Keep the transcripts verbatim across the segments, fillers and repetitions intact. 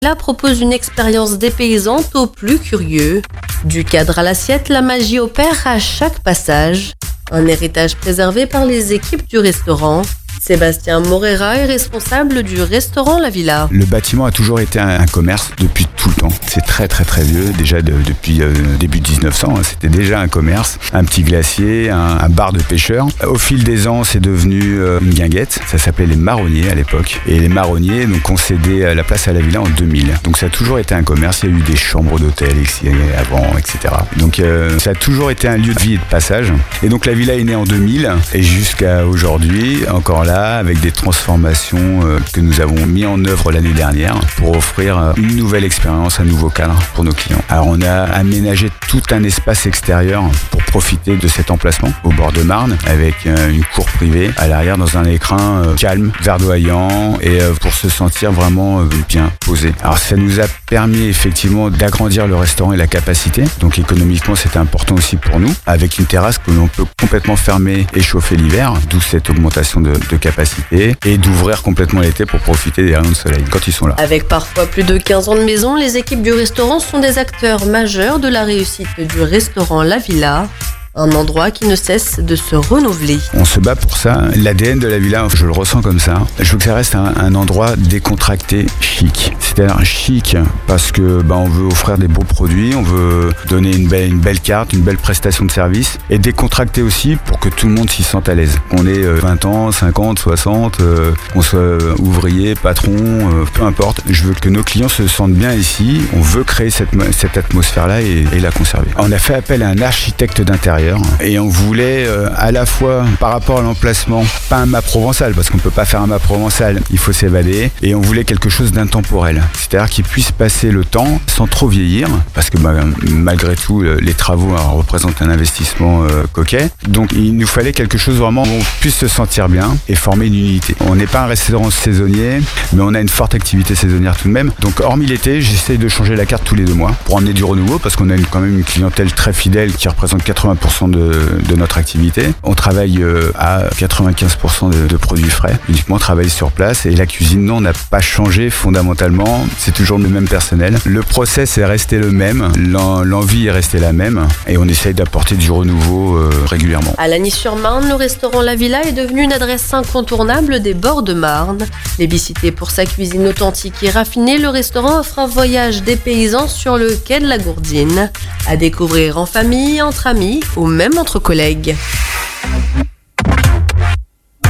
Là propose une expérience dépaysante aux plus curieux. Du cadre à l'assiette, la magie opère à chaque passage. Un héritage préservé par les équipes du restaurant. Sébastien Morera est responsable du restaurant La Villa. Le bâtiment a toujours été un, un commerce depuis tout le temps. C'est très très très vieux, déjà de, depuis euh, début dix-neuf cents, hein, c'était déjà un commerce, un petit glacier, un, un bar de pêcheurs. Au fil des ans, c'est devenu euh, une guinguette, ça s'appelait les Marronniers à l'époque. Et les Marronniers donc, ont cédé la place à La Villa en deux mille. Donc ça a toujours été un commerce, il y a eu des chambres d'hôtel ici avant, et cetera. Donc euh, ça a toujours été un lieu de vie et de passage. Et donc La Villa est née en deux mille et jusqu'à aujourd'hui, encore là, avec des transformations euh, que nous avons mis en œuvre l'année dernière pour offrir euh, une nouvelle expérience, un nouveau cadre pour nos clients. Alors on a aménagé tout un espace extérieur pour profiter de cet emplacement au bord de Marne avec euh, une cour privée à l'arrière dans un écrin euh, calme, verdoyant et euh, pour se sentir vraiment euh, bien posé. Alors ça nous a permis effectivement d'agrandir le restaurant et la capacité. Donc économiquement c'était important aussi pour nous avec une terrasse que l'on peut complètement fermer et chauffer l'hiver, d'où cette augmentation de, de capacité et d'ouvrir complètement l'été pour profiter des rayons de soleil quand ils sont là. Avec parfois plus de quinze ans de maison, les équipes du restaurant sont des acteurs majeurs de la réussite du restaurant La Villa. Un endroit qui ne cesse de se renouveler. On se bat pour ça. L'A D N de La Villa, je le ressens comme ça. Je veux que ça reste un, un endroit décontracté, chic. C'est-à-dire chic parce que bah, on veut offrir des beaux produits, on veut donner une belle, une belle carte, une belle prestation de service et décontracté aussi pour que tout le monde s'y sente à l'aise. Qu'on ait vingt ans, cinquante, soixante, euh, qu'on soit ouvrier, patron, euh, peu importe. Je veux que nos clients se sentent bien ici. On veut créer cette, cette atmosphère-là et, et la conserver. On a fait appel à un architecte d'intérieur. Et on voulait euh, à la fois par rapport à l'emplacement, pas un mât provençal parce qu'on peut pas faire un mât provençal, il faut s'évader, et on voulait quelque chose d'intemporel, c'est-à-dire qu'il puisse passer le temps sans trop vieillir parce que bah, malgré tout les travaux hein, représentent un investissement euh, coquet, donc il nous fallait quelque chose vraiment où on puisse se sentir bien et former une unité. On n'est pas un restaurant saisonnier mais on a une forte activité saisonnière tout de même, donc hormis l'été j'essaye de changer la carte tous les deux mois pour emmener du renouveau parce qu'on a une, quand même une clientèle très fidèle qui représente quatre-vingts pour cent De, de notre activité. On travaille euh, à quatre-vingt-quinze pour cent de, de produits frais. Uniquement on travaille sur place et la cuisine non n'a pas changé fondamentalement. C'est toujours le même personnel. Le process est resté le même. L'en, l'envie est restée la même et on essaye d'apporter du renouveau euh, régulièrement. À Lagny-sur-Marne, le restaurant La Villa est devenu une adresse incontournable des bords de Marne. Plébiscité pour sa cuisine authentique et raffinée, le restaurant offre un voyage dépaysant sur le quai de la Gourdine. À découvrir en famille, entre amis ou même entre collègues.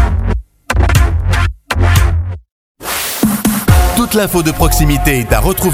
Toute l'info de proximité est à retrouver